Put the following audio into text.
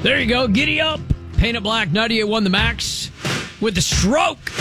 There you go. Giddy up. Paint It Black. 98 won the Max with the stroke.